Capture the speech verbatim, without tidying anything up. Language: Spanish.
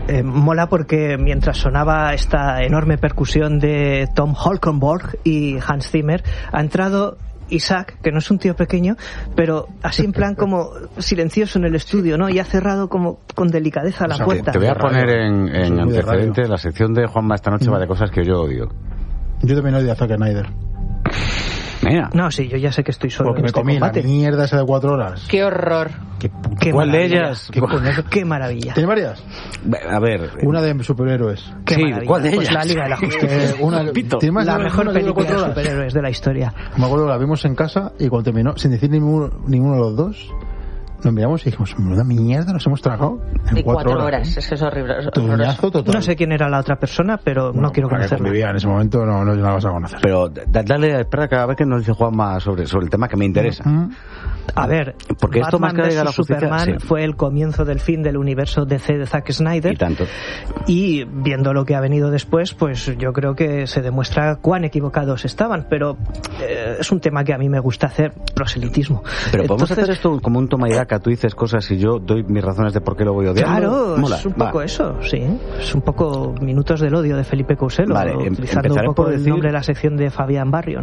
eh, mola porque mientras sonaba esta enorme percusión de Tom Holkenborg y Hans Zimmer, ha entrado Isaac, que no es un tío pequeño, pero así en plan como silencioso en el estudio, ¿no? Y ha cerrado como con delicadeza la o sea, puerta. Te voy a poner en, en antecedente, la sección de Juanma esta noche Mm. va de cosas que yo odio. Yo también odio a Zack Snyder. Mira. No, sí, yo ya sé que estoy solo Porque en me este comí combate. la mierda esa de cuatro horas. ¡Qué horror! Qué, Qué ¿Cuál de maravilla. ellas? qué, coñazo. Qué maravilla. ¿Tiene varias? A ver. Una de superhéroes. Qué Sí, maravilla. ¿cuál de Pues ellas? la Liga de la Justicia. Eh, una, ¿tiene más La de- mejor una que dura película cuatro de horas? superhéroes de la historia. Me acuerdo, la vimos en casa y cuando terminó, sin decir ninguno, ninguno de los dos, nos miramos y dijimos, menuda mierda, nos hemos tragado en Y cuatro, cuatro horas. horas. Es que es horrible. es horroroso. Tuñazo total. No sé quién era la otra persona, pero Bueno, no quiero para que conocerla. convivía en ese momento, no, no, no la vas a conocer. Pero da- dale, espera cada vez que nos dice Juanma sobre, sobre el tema que me interesa. Mm. A ver, Porque esto más que Batman Liga de la versus Justicia, Superman sí. fue el comienzo del fin del universo D C de Zack Snyder. Y tanto. Y viendo lo que ha venido después, pues yo creo que se demuestra cuán equivocados estaban. Pero eh, es un tema que a mí me gusta hacer, proselitismo. Pero podemos Entonces, hacer esto como un toma y daca. Tú dices cosas y yo doy mis razones de por qué lo voy odiando. Claro, Mola, es un va. poco eso, sí. Es un poco Minutos del Odio de Felipe Couselo, Vale, em- utilizando un empezaré poco por el decir- nombre de la sección de Fabián Barrio, ¿no?